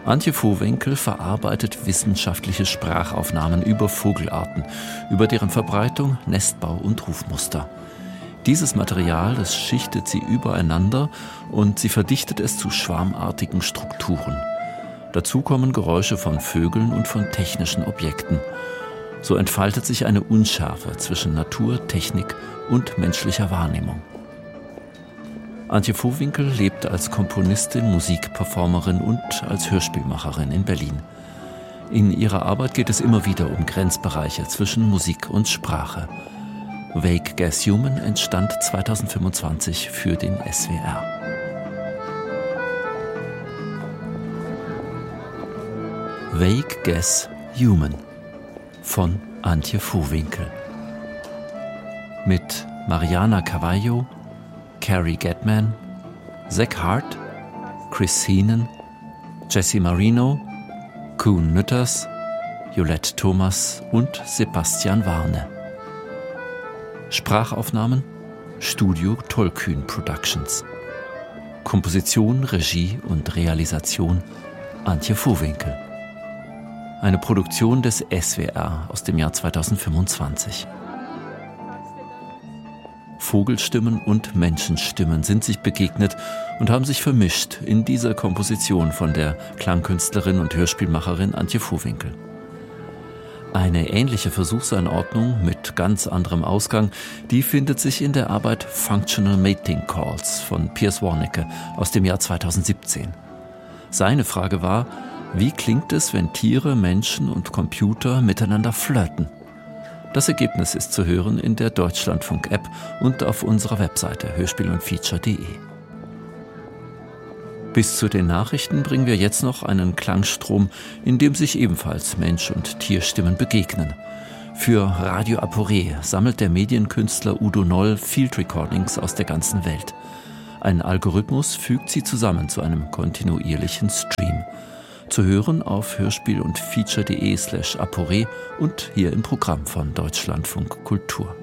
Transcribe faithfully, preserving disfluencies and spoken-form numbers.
Antje Vohwinkel verarbeitet wissenschaftliche Sprachaufnahmen über Vogelarten, über deren Verbreitung, Nestbau und Rufmuster. Dieses Material, das schichtet sie übereinander und sie verdichtet es zu schwarmartigen Strukturen. Dazu kommen Geräusche von Vögeln und von technischen Objekten. So entfaltet sich eine Unschärfe zwischen Natur, Technik und menschlicher Wahrnehmung. Antje Vohwinkel lebt als Komponistin, Musikperformerin und als Hörspielmacherin in Berlin. In ihrer Arbeit geht es immer wieder um Grenzbereiche zwischen Musik und Sprache. Vague Guess Human entstand zweitausendfünfundzwanzig für den S W R. Vague Guess Human von Antje Vohwinkel. Mit Mariana Cavallo, Carrie Gedman, Zach Hart, Chris Heenan, Jesse Marino, Koen Nütters, Jolette Thomas und Sebastian Warne. Sprachaufnahmen Studio Tollkühn Productions. Komposition, Regie und Realisation Antje Vohwinkel. Eine Produktion des S W R aus dem Jahr zweitausendfünfundzwanzig. Vogelstimmen und Menschenstimmen sind sich begegnet und haben sich vermischt in dieser Komposition von der Klangkünstlerin und Hörspielmacherin Antje Vohwinkel. Eine ähnliche Versuchsanordnung mit ganz anderem Ausgang, die findet sich in der Arbeit Functional Mating Calls von Piers Warnecke aus dem Jahr zweitausendsiebzehn. Seine Frage war: Wie klingt es, wenn Tiere, Menschen und Computer miteinander flirten? Das Ergebnis ist zu hören in der Deutschlandfunk-App und auf unserer Webseite hörspiel und feature punkt de. Bis zu den Nachrichten bringen wir jetzt noch einen Klangstrom, in dem sich ebenfalls Mensch- und Tierstimmen begegnen. Für Radio Aporé sammelt der Medienkünstler Udo Noll Field Recordings aus der ganzen Welt. Ein Algorithmus fügt sie zusammen zu einem kontinuierlichen Stream. Zu hören auf hörspiel und feature punkt de slash aporé und hier im Programm von Deutschlandfunk Kultur.